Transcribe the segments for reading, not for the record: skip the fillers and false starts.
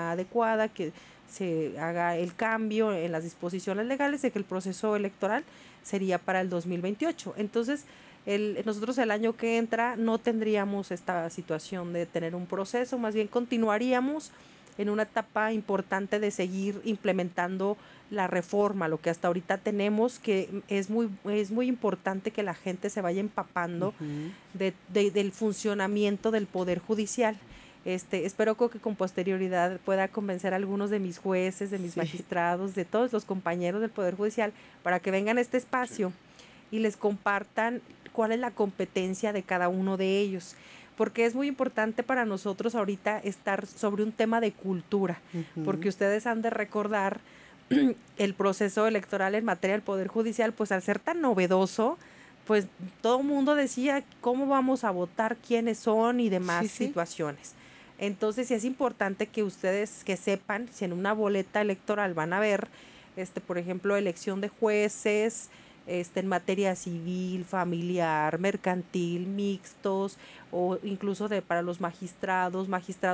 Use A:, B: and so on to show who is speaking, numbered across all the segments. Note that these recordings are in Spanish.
A: forma adecuada, que se haga el cambio en las disposiciones legales de que el proceso electoral sería para el 2028. Entonces, nosotros el año que entra no tendríamos esta situación de tener un proceso, más bien continuaríamos en una etapa importante de seguir implementando la reforma, lo que hasta ahorita tenemos, que es muy importante que la gente se vaya empapando del funcionamiento del Poder Judicial. Espero que con posterioridad pueda convencer a algunos de mis jueces, de mis magistrados, de todos los compañeros del Poder Judicial, para que vengan a este espacio y les compartan cuál es la competencia de cada uno de ellos, porque es muy importante para nosotros ahorita estar sobre un tema de cultura, porque ustedes han de recordar el proceso electoral en materia del Poder Judicial, pues al ser tan novedoso, pues todo el mundo decía cómo vamos a votar, quiénes son y demás situaciones. Entonces sí es importante que ustedes que sepan, si en una boleta electoral van a ver, por ejemplo, elección de jueces, en materia civil, familiar, mercantil, mixtos, o incluso para los magistrados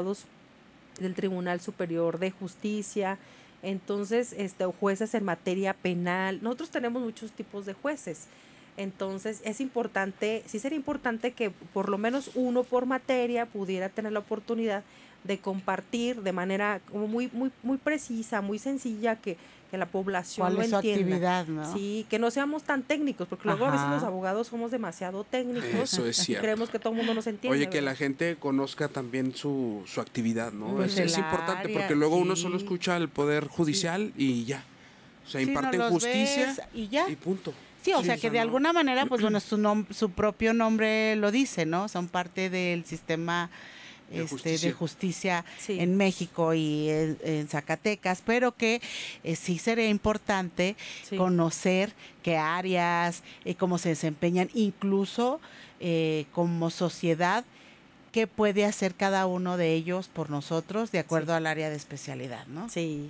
A: del Tribunal Superior de Justicia, entonces, jueces en materia penal. Nosotros tenemos muchos tipos de jueces. Entonces es importante, sí sería importante que por lo menos uno por materia pudiera tener la oportunidad de compartir de manera como muy precisa, muy sencilla, que la población
B: lo entienda. ¿Cuál es su actividad, no?
A: Sí, que no seamos tan técnicos, porque luego a veces los abogados somos demasiado técnicos.
C: Eso es cierto.
A: Y creemos que todo el mundo nos entiende.
C: Oye, que la gente conozca también su actividad, ¿no?
B: Pues
C: es importante porque luego uno solo escucha al Poder Judicial y ya. O sea, imparten justicia
B: y ya.
C: Y punto.
B: Sí, o sea que de alguna manera, pues bueno, su propio nombre lo dice, ¿no? Son parte del sistema de justicia en México y en Zacatecas, pero que sí sería importante conocer qué áreas, cómo se desempeñan, incluso como sociedad, qué puede hacer cada uno de ellos por nosotros de acuerdo al área de especialidad, ¿no?
A: Sí.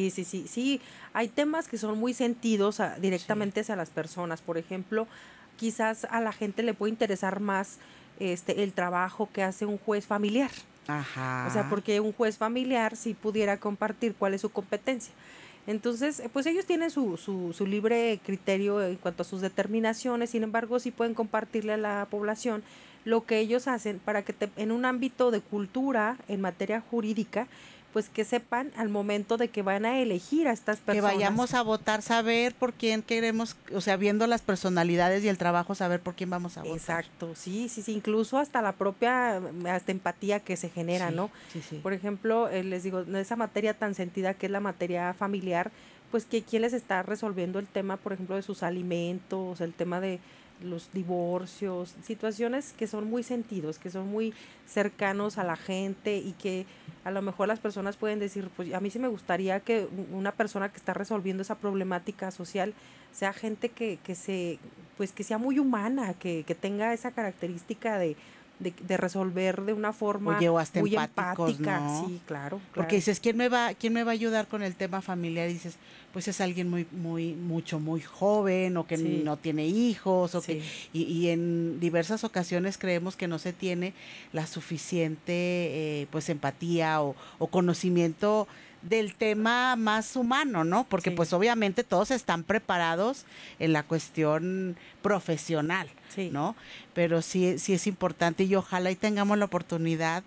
A: Hay temas que son muy sentidos directamente hacia las personas. Por ejemplo, quizás a la gente le puede interesar más el trabajo que hace un juez familiar.
B: Ajá.
A: O sea, porque un juez familiar sí pudiera compartir cuál es su competencia. Entonces, pues ellos tienen su libre criterio en cuanto a sus determinaciones, sin embargo, sí pueden compartirle a la población lo que ellos hacen para que en un ámbito de cultura, en materia jurídica, pues que sepan al momento de que van a elegir a estas personas.
B: Que vayamos a votar, saber por quién queremos, o sea, viendo las personalidades y el trabajo, saber por quién vamos a votar.
A: Exacto, sí, incluso hasta la propia empatía que se genera, ¿no?
B: Sí.
A: Por ejemplo, les digo, esa materia tan sentida que es la materia familiar, pues que quién les está resolviendo el tema, por ejemplo, de sus alimentos, el tema de los divorcios, situaciones que son muy sentidos, que son muy cercanos a la gente y que a lo mejor las personas pueden decir, pues a mí sí me gustaría que una persona que está resolviendo esa problemática social sea gente que sea muy humana, que tenga esa característica de resolver de una forma muy empática,
B: ¿no?
A: Sí, claro.
B: Porque dices, ¿quién me va a ayudar con el tema familiar? Y dices, pues es alguien muy joven, o que no tiene hijos, o que y en diversas ocasiones creemos que no se tiene la suficiente pues empatía o conocimiento del tema más humano, ¿no? Porque pues obviamente todos están preparados en la cuestión profesional, ¿no? Pero sí es importante, y ojalá y tengamos la oportunidad,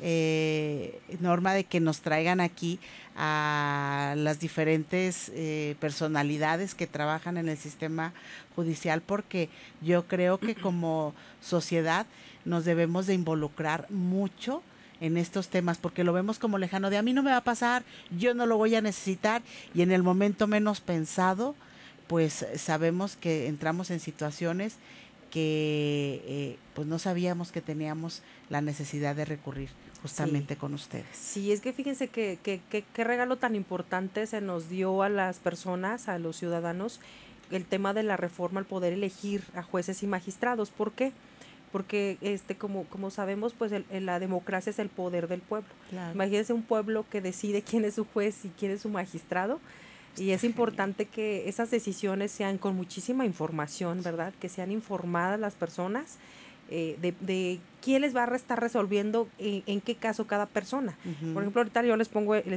B: Norma, de que nos traigan aquí a las diferentes personalidades que trabajan en el sistema judicial, porque yo creo que como sociedad nos debemos de involucrar mucho en estos temas, porque lo vemos como lejano, de a mí no me va a pasar, yo no lo voy a necesitar, y en el momento menos pensado, pues sabemos que entramos en situaciones que pues no sabíamos que teníamos la necesidad de recurrir justamente con ustedes.
A: Sí, es que fíjense que regalo tan importante se nos dio a las personas, a los ciudadanos, el tema de la reforma al poder elegir a jueces y magistrados. ¿Por qué? Porque como sabemos, pues la democracia es el poder del pueblo.
B: Claro.
A: Imagínense un pueblo que decide quién es su juez y quién es su magistrado, y es importante que esas decisiones sean con muchísima información, ¿verdad? Que sean informadas las personas de quién les va a estar resolviendo en qué caso cada persona. Por ejemplo, ahorita yo les pongo